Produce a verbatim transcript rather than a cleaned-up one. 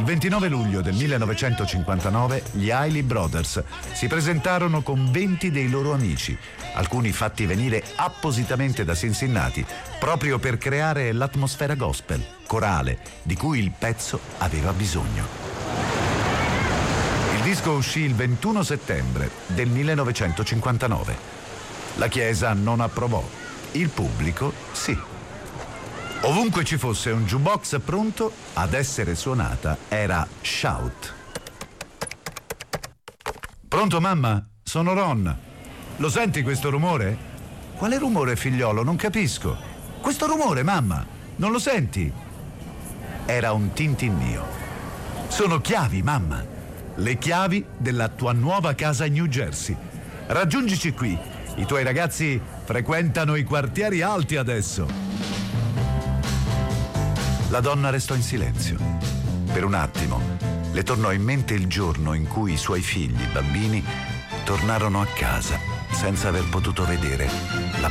Il ventinove luglio del millenovecentocinquantanove gli Isley Brothers si presentarono con venti dei loro amici, alcuni fatti venire appositamente da Cincinnati proprio per creare l'atmosfera gospel, corale, di cui il pezzo aveva bisogno. Il disco uscì il ventuno settembre del millenovecentocinquantanove. La Chiesa non approvò, il pubblico sì. Ovunque ci fosse un jukebox pronto ad essere suonata era Shout. Pronto, mamma? Sono Ron. Lo senti questo rumore? Quale rumore, figliolo? Non capisco. Questo rumore, mamma, non lo senti? Era un tintinnio. Sono chiavi, mamma. Le chiavi della tua nuova casa in New Jersey. Raggiungici qui. I tuoi ragazzi frequentano i quartieri alti adesso. La donna restò in silenzio. Per un attimo le tornò in mente il giorno in cui i suoi figli, bambini, tornarono a casa senza aver potuto vedere la